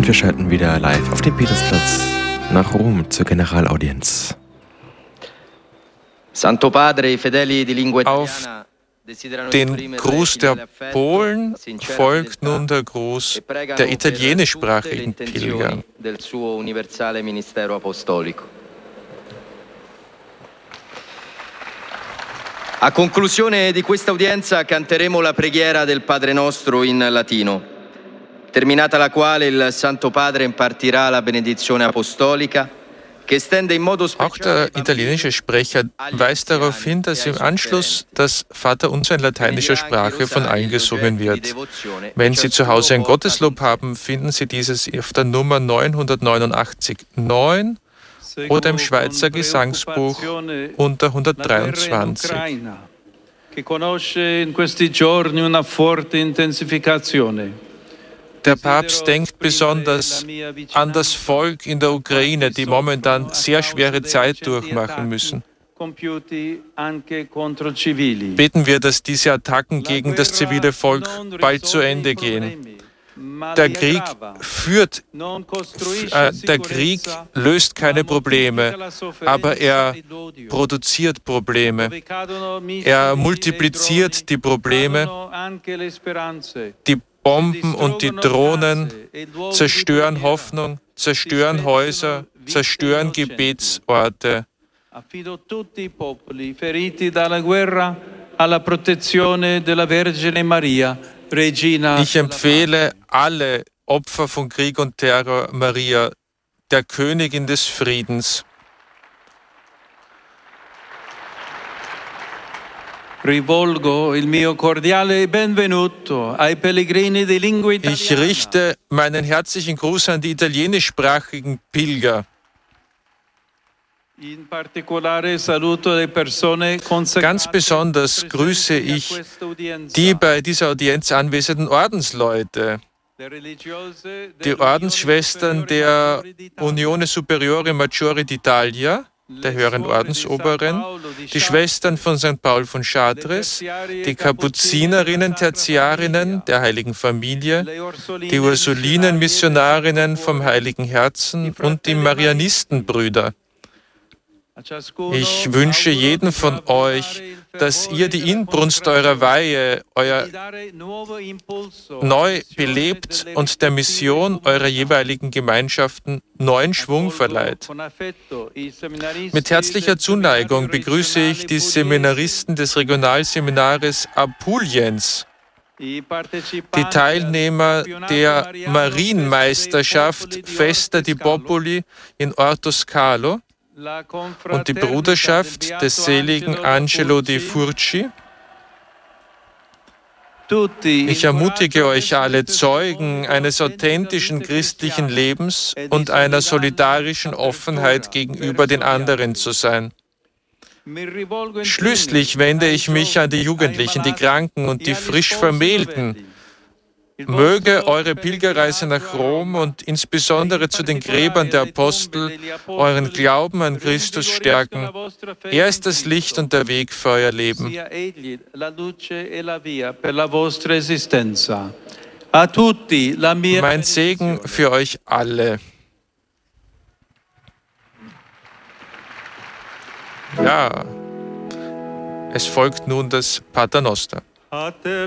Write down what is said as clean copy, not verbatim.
wir schalten wieder live auf den Petersplatz nach Rom zur Generalaudienz. Auf den Gruß der Polen folgt nun der Gruß der italienischsprachigen Pilger. A conclusione di questa udienza canteremo la preghiera del Padre Nostro in latino, terminata la quale il Santo Padre impartirà la benedizione apostolica. Auch der italienische Sprecher weist darauf hin, dass im Anschluss das Vaterunser in lateinischer Sprache von allen gesungen wird. Wenn Sie zu Hause ein Gotteslob haben, finden Sie dieses auf der Nummer 989 oder im Schweizer Gesangsbuch unter 123. Der Papst denkt besonders an das Volk in der Ukraine, die momentan sehr schwere Zeit durchmachen müssen. Beten wir, dass diese Attacken gegen das zivile Volk bald zu Ende gehen. Der Krieg löst keine Probleme, aber er produziert Probleme. Er multipliziert die Probleme. Die Bomben und die Drohnen zerstören Hoffnung, zerstören Häuser, zerstören Gebetsorte. Ich empfehle alle Opfer von Krieg und Terror Maria, der Königin des Friedens. Ich richte meinen herzlichen Gruß an die italienischsprachigen Pilger. Ganz besonders grüße ich die bei dieser Audienz anwesenden Ordensleute, die Ordensschwestern der Unione Superiore Maggiore d'Italia, der höheren Ordensoberen, die Schwestern von St. Paul von Chartres, die Kapuzinerinnen, Tertiarinnen der Heiligen Familie, die Ursulinen-Missionarinnen vom Heiligen Herzen und die Marianistenbrüder. Ich wünsche jedem von euch, dass ihr die Inbrunst eurer Weihe neu belebt und der Mission eurer jeweiligen Gemeinschaften neuen Schwung verleiht. Mit herzlicher Zuneigung begrüße ich die Seminaristen des Regionalseminares Apuliens, die Teilnehmer der Marienmeisterschaft Festa di Popoli in Ortoscalo und die Bruderschaft des seligen Angelo de Furci. Ich ermutige euch alle, Zeugen eines authentischen christlichen Lebens und einer solidarischen Offenheit gegenüber den anderen zu sein. Schließlich wende ich mich an die Jugendlichen, die Kranken und die frisch Vermählten. Möge eure Pilgerreise nach Rom und insbesondere zu den Gräbern der Apostel euren Glauben an Christus stärken. Er ist das Licht und der Weg für euer Leben. Mein Segen für euch alle. Ja, es folgt nun das Paternoster.